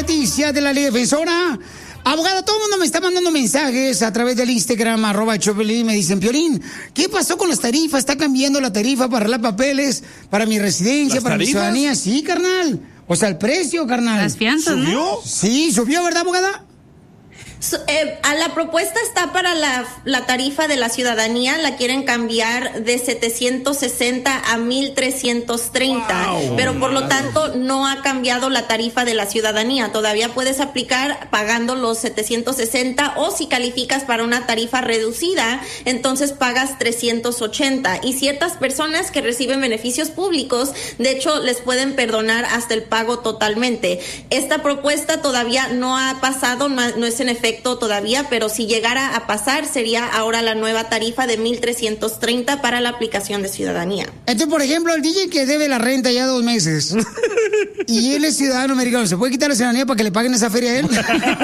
Leticia de la Liga Defensora. Abogada, todo el mundo me está mandando mensajes a través del Instagram, @Choplin. Me dicen, Piolín, ¿qué pasó con las tarifas? ¿Está cambiando la tarifa para arreglar papeles, para mi residencia, para mi ciudadanía? Sí, carnal. O sea, el precio, carnal. Las fianzas, ¿no? ¿Subió? Sí, subió, ¿verdad, abogada? A la propuesta está para la tarifa de la ciudadanía, la quieren cambiar de 760 a 1,330, pero por lo tanto no ha cambiado la tarifa de la ciudadanía. Todavía puedes aplicar pagando los 760 o si calificas para una tarifa reducida, entonces pagas 380. Y ciertas personas que reciben beneficios públicos, de hecho, les pueden perdonar hasta el pago totalmente. Esta propuesta todavía no ha pasado, no es en efecto todavía, pero si llegara a pasar, sería ahora la nueva tarifa de 1,330 para la aplicación de ciudadanía. Entonces, por ejemplo, el DJ que debe la renta ya 2 meses y él es ciudadano americano, ¿se puede quitar la ciudadanía para que le paguen esa feria a él?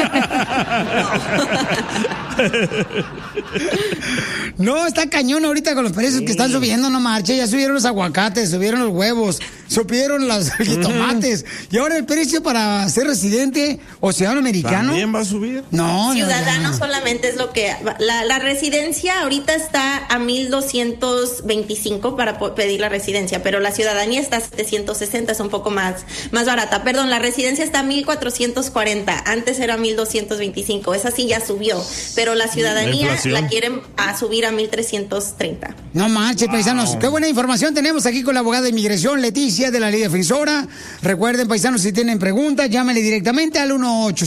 No, está cañón ahorita con los precios que están subiendo, no marche. Ya subieron los aguacates, subieron los huevos, subieron los tomates. Y ahora el precio para ser residente o ciudadano americano. ¿También va a subir? No. Ciudadano solamente es lo que... La residencia ahorita está a 1,225 para pedir la residencia, pero la ciudadanía está a 760, es un poco más barata. Perdón, la residencia está a 1,440, antes era 1,225, esa sí ya subió, pero la ciudadanía la quieren subir a 1,330. No manches, paisanos, qué buena información tenemos aquí con la abogada de inmigración, Leticia, de la Liga Defensora. Recuerden, paisanos, si tienen preguntas, llámenle directamente al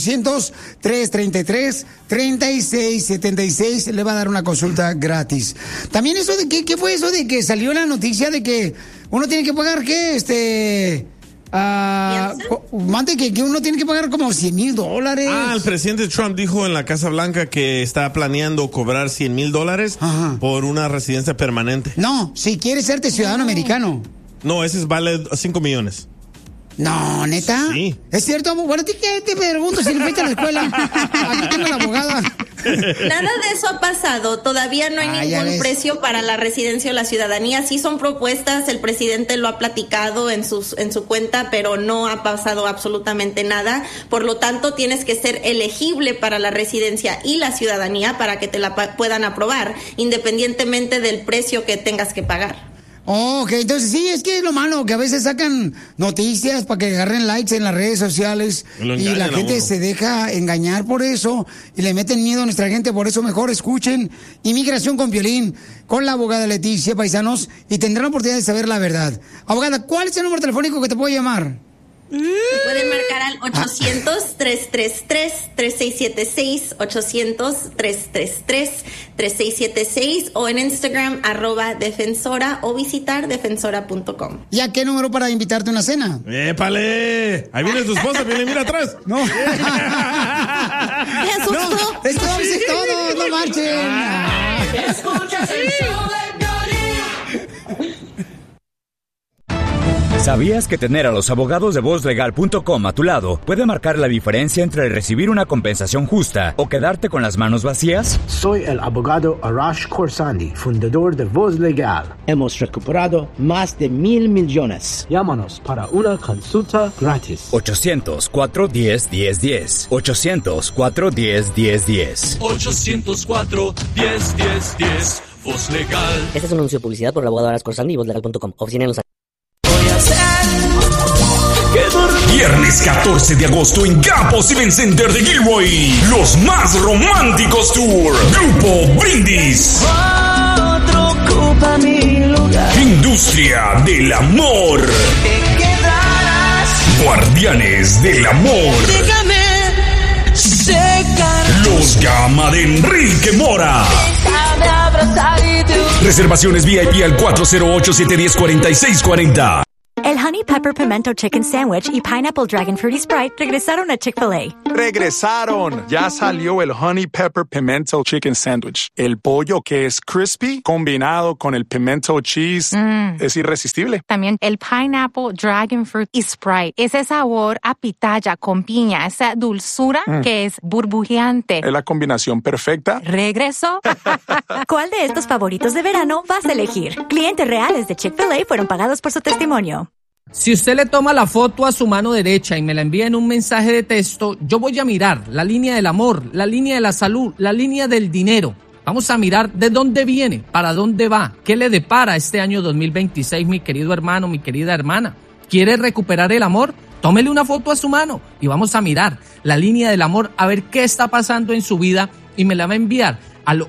1-800-333-3676. Le va a dar una consulta gratis. También eso de ¿qué fue eso de que salió la noticia de que uno tiene que pagar que que uno tiene que pagar como $100,000? El presidente Trump dijo en la Casa Blanca que está planeando cobrar $100,000 por una residencia permanente. No, si quieres serte ciudadano americano. No, ese vale $5 millones. No, ¿neta? Sí. ¿Es cierto? Bueno, ¿qué te pregunto si no fuiste a la escuela? Aquí tengo la abogada. Nada de eso ha pasado. Todavía no hay ningún precio para la residencia o la ciudadanía. Sí son propuestas, el presidente lo ha platicado en su cuenta, pero no ha pasado absolutamente nada. Por lo tanto, tienes que ser elegible para la residencia y la ciudadanía para que te la puedan aprobar, independientemente del precio que tengas que pagar. Ok, entonces sí, es que es lo malo, que a veces sacan noticias para que agarren likes en las redes sociales y la gente se deja engañar por eso y le meten miedo a nuestra gente. Por eso mejor escuchen Inmigración con Piolín, con la abogada Leticia, paisanos, y tendrán la oportunidad de saber la verdad. Abogada, ¿cuál es el número telefónico que te puedo llamar? Pueden marcar al 800-333-3676, 800-333-3676 o en Instagram @defensora o visitar defensora.com. ¿Y a qué número para invitarte a una cena? ¡Épale! Ahí viene tu esposa, viene, mira atrás. No. ¿Qué asustó? No, es todo, no marchen. Escuchas el show de ¿Sabías que tener a los abogados de VozLegal.com a tu lado puede marcar la diferencia entre recibir una compensación justa o quedarte con las manos vacías? Soy el abogado Arash Khorsandi, fundador de Voz Legal. Hemos recuperado más de $1,000 millones. Llámanos para una consulta gratis. 800-410-1010. 800-410-1010. 800-410-1010. Voz Legal. Este es un anuncio de publicidad por el abogado Arash Khorsandi y VozLegal.com. Oficina en Los Viernes 14 de agosto en Campos Event Center de Gilroy. Los más románticos tour. Grupo Brindis. Otro ocupa mi lugar. Industria del amor. Te quedarás. Guardianes del amor. Déjame secar. Los Gama de Enrique Mora. Déjame abrazar y tú. Reservaciones VIP al 408-710-4640. El Honey Pepper Pimento Chicken Sandwich y Pineapple Dragon Fruity Sprite regresaron a Chick-fil-A. ¡Regresaron! Ya salió el Honey Pepper Pimento Chicken Sandwich. El pollo que es crispy, combinado con el pimento cheese, es irresistible. También el Pineapple Dragon Fruit y Sprite. Ese sabor a pitaya con piña, esa dulzura que es burbujeante. Es la combinación perfecta. ¿Regresó? ¿Cuál de estos favoritos de verano vas a elegir? Clientes reales de Chick-fil-A fueron pagados por su testimonio. Si usted le toma la foto a su mano derecha y me la envía en un mensaje de texto, yo voy a mirar la línea del amor, la línea de la salud, la línea del dinero. Vamos a mirar de dónde viene, para dónde va, qué le depara este año 2026, mi querido hermano, mi querida hermana. ¿Quiere recuperar el amor? Tómele una foto a su mano y vamos a mirar la línea del amor, a ver qué está pasando en su vida y me la va a enviar al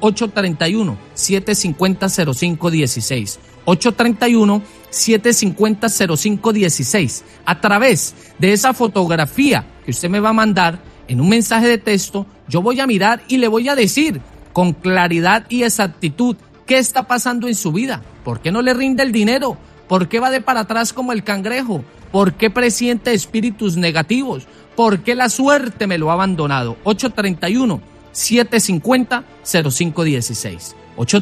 831-750-0516. 831-750-0516. A través de esa fotografía que usted me va a mandar en un mensaje de texto, yo voy a mirar y le voy a decir con claridad y exactitud qué está pasando en su vida. ¿Por qué no le rinde el dinero? ¿Por qué va de para atrás como el cangrejo? ¿Por qué presiente espíritus negativos? ¿Por qué la suerte me lo ha abandonado? 831-750-0516.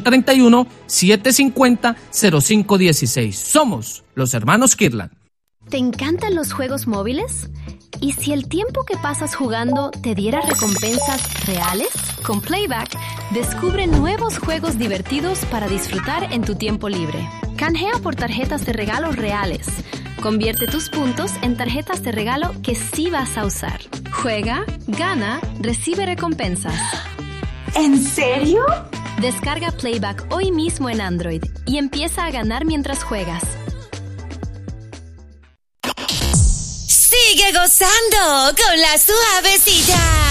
831-750-0516. Somos los hermanos Kirtland. ¿Te encantan los juegos móviles? ¿Y si el tiempo que pasas jugando te diera recompensas reales? Con Playback, descubre nuevos juegos divertidos para disfrutar en tu tiempo libre. Canjea por tarjetas de regalo reales. Convierte tus puntos en tarjetas de regalo que sí vas a usar. Juega, gana, recibe recompensas. ¿En serio? Descarga Playback hoy mismo en Android y empieza a ganar mientras juegas. Sigue gozando con la suavecilla.